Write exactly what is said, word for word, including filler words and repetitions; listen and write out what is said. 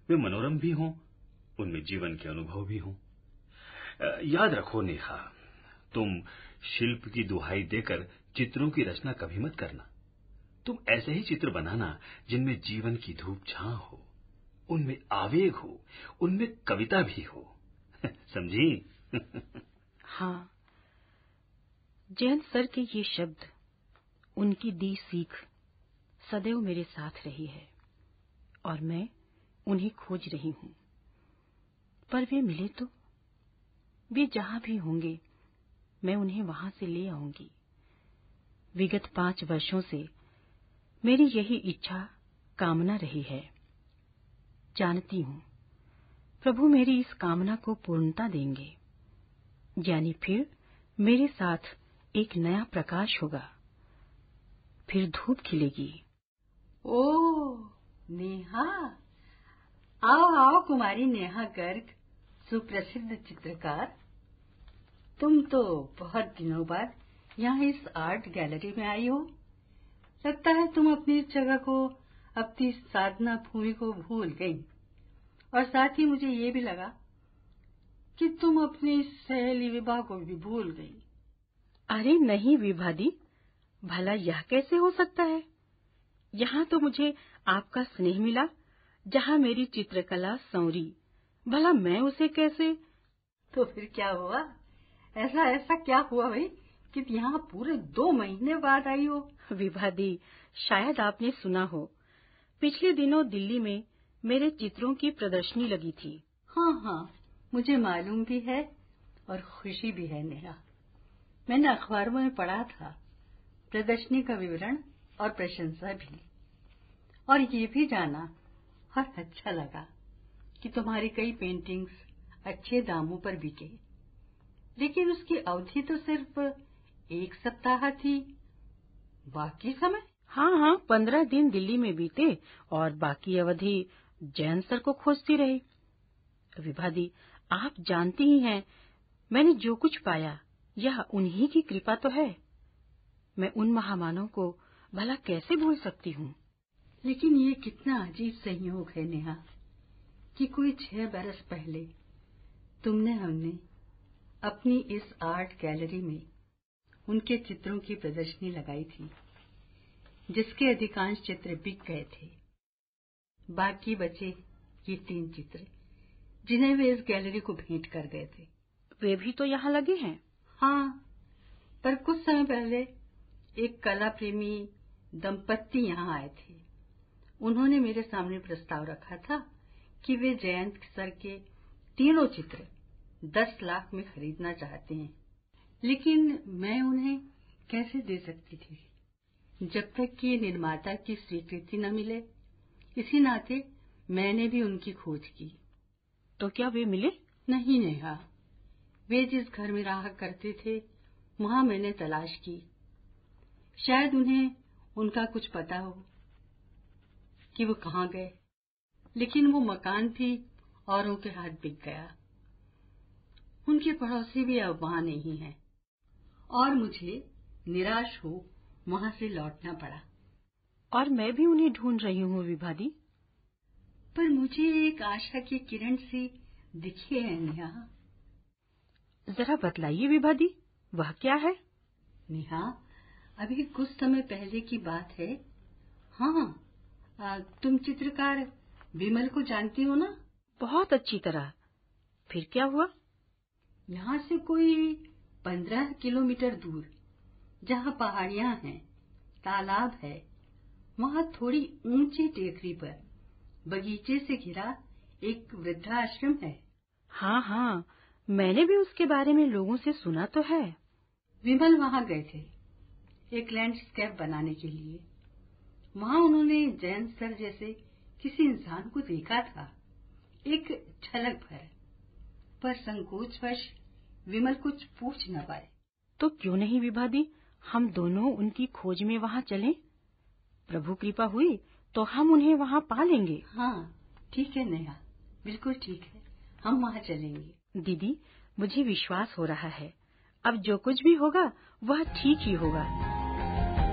वे मनोरम भी हों, उनमें जीवन के अनुभव भी हों। याद रखो नेहा, तुम शिल्प की दुहाई देकर चित्रों की रचना कभी मत करना। तुम ऐसे ही चित्र बनाना जिनमें जीवन की धूप छां हो, उनमें आवेग हो, उनमें कविता भी हो। समझी? हाँ, जयंत सर के ये शब्द, उनकी दी सीख सदैव मेरे साथ रही है और मैं उन्हें खोज रही हूँ। पर वे मिले तो, वे जहां भी होंगे मैं उन्हें वहां से ले आऊंगी। विगत पांच वर्षों से मेरी यही इच्छा, कामना रही है। जानती हूँ प्रभु मेरी इस कामना को पूर्णता देंगे, यानी फिर मेरे साथ एक नया प्रकाश होगा, फिर धूप खिलेगी। ओह नेहा, आओ आओ कुमारी नेहा गर्ग, सुप्रसिद्ध चित्रकार। तुम तो बहुत दिनों बाद यहाँ इस आर्ट गैलरी में आई हो। लगता है तुम अपनी इस जगह को, अपनी साधना भूमि को भूल गई। और साथ ही मुझे ये भी लगा कि तुम अपनी सहेली विभा को भी भूल गई। अरे नहीं विभा दी, भला यह कैसे हो सकता है? यहाँ तो मुझे आपका स्नेह मिला, जहाँ मेरी चित्रकला संवरी, भला मैं उसे कैसे? तो फिर क्या हुआ? ऐसा ऐसा क्या हुआ भाई कि यहाँ पूरे दो महीने बाद आई हो? विभा दी, शायद आपने सुना हो, पिछले दिनों दिल्ली में मेरे चित्रों की प्रदर्शनी लगी थी। हाँ हाँ, मुझे मालूम भी है और खुशी भी है नेहा। मैंने अखबारों में पढ़ा था प्रदर्शनी का विवरण और प्रशंसा भी, और ये भी जाना और अच्छा लगा कि तुम्हारी कई पेंटिंग्स अच्छे दामों पर बिके। लेकिन उसकी अवधि तो सिर्फ एक सप्ताह थी, बाकी समय? हाँ हाँ, पंद्रह दिन दिल्ली में बीते और बाकी अवधि जयंत सर को खोजती रही। विभा दी, आप जानती ही हैं, मैंने जो कुछ पाया यह उन्हीं की कृपा तो है। मैं उन महामानव को भला कैसे भूल सकती हूँ? लेकिन ये कितना अजीब संयोग है नेहा कि कोई छह बरस पहले तुमने हमने अपनी इस आर्ट गैलरी में उनके चित्रों की प्रदर्शनी लगाई थी, जिसके अधिकांश चित्र बिक गए थे। बाकी बचे ये तीन चित्र जिन्हें वे इस गैलरी को भेंट कर गए थे। वे भी तो यहाँ लगे हैं। हाँ, पर कुछ समय पहले एक कला प्रेमी दंपत्ति यहाँ आए थे। उन्होंने मेरे सामने प्रस्ताव रखा था कि वे जयंत सर के तीनों चित्र दस लाख में खरीदना चाहते हैं, लेकिन मैं उन्हें कैसे दे सकती थी जब तक कि निर्माता की स्वीकृति न मिले। इसी नाते मैंने भी उनकी खोज की। तो क्या वे मिले? नहीं नेहा, वे जिस घर में रहा करते थे वहां मैंने तलाश की। शायद उन्हें उनका कुछ पता हो कि वो कहाँ गए, लेकिन वो मकान भी औरों के हाथ बिक गया। उनके पड़ोसी भी अब वहां नहीं है और मुझे निराश हो वहां से लौटना पड़ा। और मैं भी उन्हें ढूंढ रही हूँ विभा दी। पर मुझे एक आशा की किरण सी दिखी है नेहा। जरा बतलाइए विभा दी, वह क्या है? नेहा, अभी कुछ समय पहले की बात है। हाँ, आ, तुम चित्रकार विमल को जानती हो ना? बहुत अच्छी तरह। फिर क्या हुआ? यहाँ से कोई पंद्रह किलोमीटर दूर, जहाँ पहाड़ियां हैं, तालाब है, वहाँ थोड़ी ऊंची टेकरी पर बगीचे से घिरा एक वृद्धाश्रम है। हाँ हाँ, मैंने भी उसके बारे में लोगों से सुना तो है। विमल वहां गए थे एक लैंडस्केप बनाने के लिए। वहां उन्होंने जयंत सर जैसे किसी इंसान को देखा था, एक झलक भर, पर संकोचवश विमल कुछ पूछ न पाए। तो क्यों नहीं विभा दी, हम दोनों उनकी खोज में वहां चलें? प्रभु कृपा हुई तो हम उन्हें वहां पा लेंगे। हाँ, ठीक है नेहा, बिल्कुल ठीक है, हम वहां चलेंगे। दीदी, मुझे विश्वास हो रहा है, अब जो कुछ भी होगा वह ठीक ही होगा।